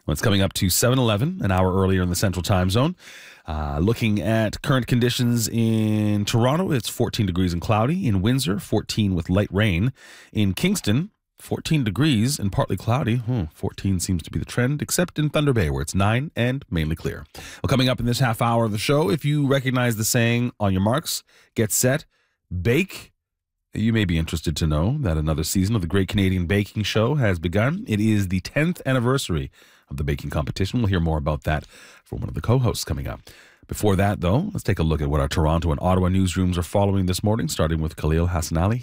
Well, it's coming up to 7:11, an hour earlier in the Central Time Zone. Looking at current conditions in Toronto, it's 14 degrees and cloudy. In Windsor, 14 with light rain. In Kingston, 14 degrees and partly cloudy. 14 seems to be the trend, except in Thunder Bay, where it's 9 and mainly clear. Well, coming up in this half hour of the show, if you recognize the saying, on your marks, get set, bake, you may be interested to know that another season of the Great Canadian Baking Show has begun. It is the 10th anniversary of the baking competition. We'll hear more about that from one of the co-hosts coming up. Before that, though, let's take a look at what our Toronto and Ottawa newsrooms are following this morning, starting with Khalil Hassan Ali.